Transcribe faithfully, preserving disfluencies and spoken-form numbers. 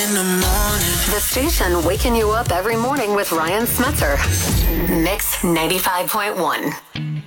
in the morning. The station waking you up every morning with Ryan Smetzer. Mix ninety-five point one.